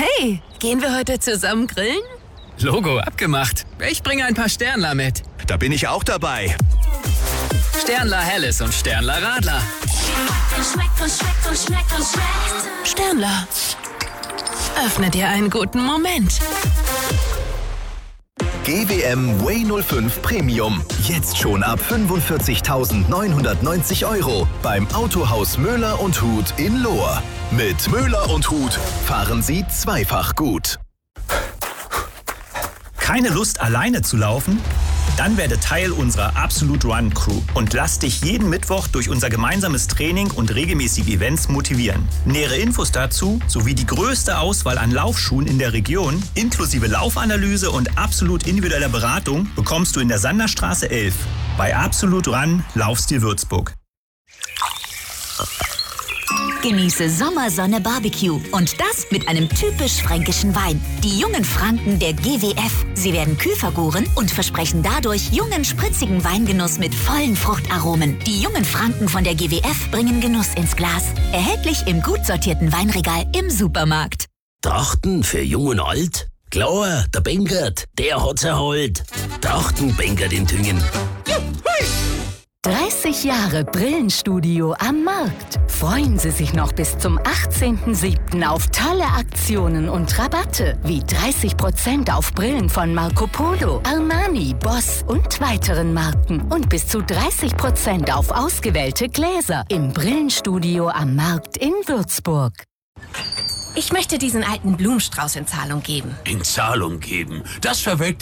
Hey, gehen wir heute zusammen grillen? Logo abgemacht. Ich bringe ein paar Sternler mit. Da bin ich auch dabei. Sternler Helles und Sternler Radler. Sternler. Öffne dir einen guten Moment. GWM Way 05 Premium. Jetzt schon ab 45.990 € beim Autohaus Möller und Huth in Lohr. Mit Möller und Huth fahren Sie zweifach gut. Keine Lust, alleine zu laufen? Dann werde Teil unserer Absolute Run Crew und lass dich jeden Mittwoch durch unser gemeinsames Training und regelmäßige Events motivieren. Nähere Infos dazu sowie die größte Auswahl an Laufschuhen in der Region, inklusive Laufanalyse und absolut individueller Beratung, bekommst du in der Sanderstraße 11 bei Absolute Run Laufstil Würzburg. Genieße Sommersonne Barbecue und das mit einem typisch fränkischen Wein. Die jungen Franken der GWF. Sie werden kühl vergoren und versprechen dadurch jungen, spritzigen Weingenuss mit vollen Fruchtaromen. Die jungen Franken von der GWF bringen Genuss ins Glas. Erhältlich im gut sortierten Weinregal im Supermarkt. Trachten für Jung und Alt? Klar, der Bengert, der hat's erholt. Trachten Bengert in Tüngen. 30 Jahre Brillenstudio am Markt. Freuen Sie sich noch bis zum 18.07. auf tolle Aktionen und Rabatte, wie 30% auf Brillen von Marco Polo, Armani, Boss und weiteren Marken und bis zu 30% auf ausgewählte Gläser im Brillenstudio am Markt in Würzburg. Ich möchte diesen alten Blumenstrauß in Zahlung geben. In Zahlung geben, das verwelkt